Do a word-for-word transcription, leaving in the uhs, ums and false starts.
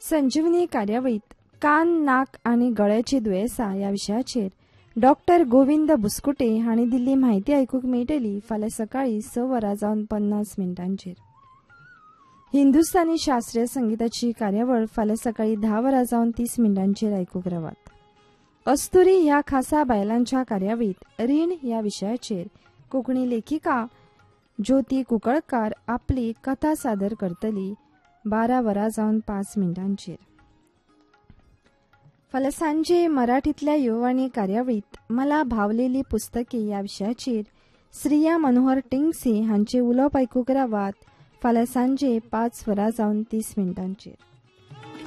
संजीवनी कार्यावळीत कान नाक आनी गळ्याची दुयेंसां ह्या विशयाचेर डॉक्टर गोविंद बुसकुटे हांणी दिल्ली म्हायती आयकूंक मेळटली फाल्यां सकाळीं स वरां जावन पन्नास मिनटांचेर. हिंदुस्थानी शास्त्रीय संगीताची कार्यावळ फाल्यां सकाळीं धा वरां जावन तीस मिनटांचेर आयकूंक रावात. अस्तुरी ह्या खासा बायलांच्या कार्यावळीत रीण ह्या विशयाचेर कोंकणी लेखिका ज्योती कुंकळकार आपली कथा सादर करतली बारा वरां जावन पांच मिनटांचेर. फाल्यां सांजे मराठींतल्या युवावाणी कार्यावळीत मला भावलेली पुस्तके ह्या विशयाचेर श्रिया मनोहर टिंगसे हांचे उलोवप आयकूंक रावात फाल्यां सांजे पांच वरां जावन तीस मिनटांचेर.